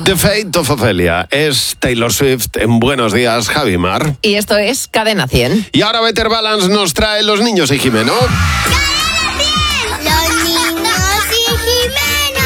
The Fate of Ophelia es Taylor Swift en Buenos Días, Javi Mar. Y esto es Cadena 100. Y ahora Better Balance nos trae Los Niños y Jimeno. ¡Cadena 100! ¡Los niños y Jimeno!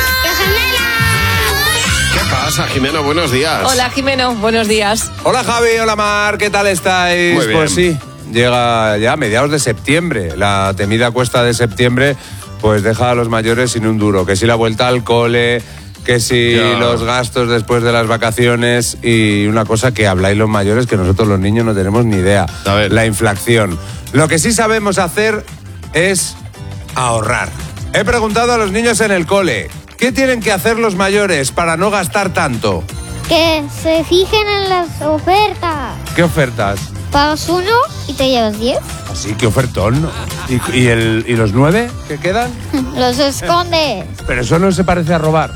¿Qué pasa, Jimeno? Buenos días. Hola, Jimeno, buenos días. Hola Javi, hola Mar, ¿qué tal estáis? Muy bien. Pues sí, llega ya a mediados de septiembre. La temida cuesta de septiembre pues deja a los mayores sin un duro. Que si la vuelta al cole, que si los gastos después de las vacaciones y una cosa que habláis los mayores que nosotros los niños no tenemos ni idea. A ver. La inflación. Lo que sí sabemos hacer es ahorrar. He preguntado a los niños en el cole, ¿qué tienen que hacer los mayores para no gastar tanto? Que se fijen en las ofertas. ¿Qué ofertas? Pagas 1 y te llevas 10. Así, qué ofertón. ¿Y los 9 que quedan? Los escondes. Pero eso no se parece a robar.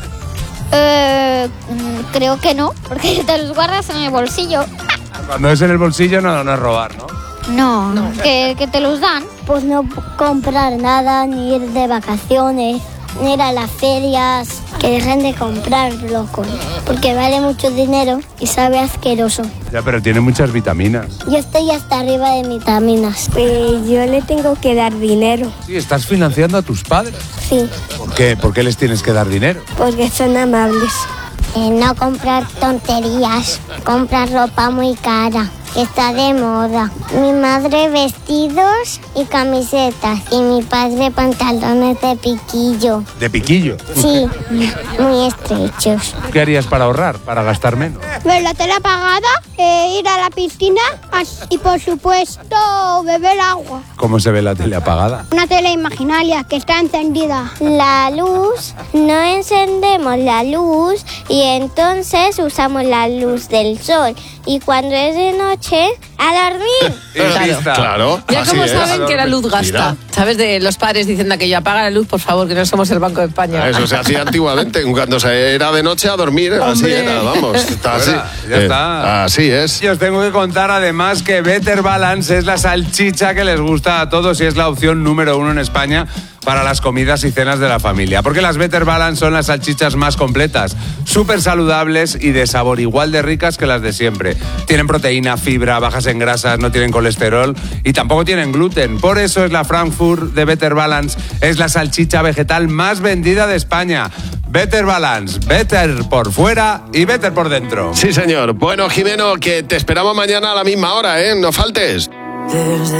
Creo que no, porque te los guardas en el bolsillo. Cuando es en el bolsillo no es robar, ¿no? No. Que te los dan. Pues no comprar nada, ni ir de vacaciones, ni ir a las ferias. Que dejen de comprar, locos, porque vale mucho dinero y sabe asqueroso. Ya, pero tiene muchas vitaminas. Yo estoy hasta arriba de vitaminas. Pues yo le tengo que dar dinero. Sí, estás financiando a tus padres. Sí, ¿Por qué? ¿Por qué les tienes que dar dinero? porque son amables. No comprar tonterías, comprar ropa muy cara, que está de moda. Mi madre vestidos y camisetas y mi padre pantalones de piquillo. ¿De piquillo? Sí, muy estrechos. ¿Qué harías para ahorrar, para gastar menos? Ver la tele apagada, ir a la piscina y por supuesto beber agua. ¿Cómo se ve la tele apagada? Una tele imaginaria que está encendida. La luz, no encendemos la luz y entonces usamos la luz del sol. Y cuando es de noche, a dormir. Claro. Ya así como es. saben que la luz gasta. Mira. ¿Sabes? De los padres diciendo aquello, apaga la luz, por favor, que no somos el Banco de España. Eso se hacía antiguamente, cuando se era de noche a dormir, así Hombre. era, vamos. Está así. Ya está. Así es. Y os tengo que contar además que Better Balance es la salchicha que les gusta a todos y es la opción número 1 en España para las comidas y cenas de la familia. Porque las Better Balance son las salchichas más completas, súper saludables y de sabor igual de ricas que las de siempre. Tienen proteína, fibra, bajas en grasas, no tienen colesterol y tampoco tienen gluten. Por eso es la Frankfurt de Better Balance, es la salchicha vegetal más vendida de España. Better Balance, better por fuera y better por dentro. Sí, señor. Bueno, Jimeno, que te esperamos mañana a la misma hora, ¿eh? No faltes.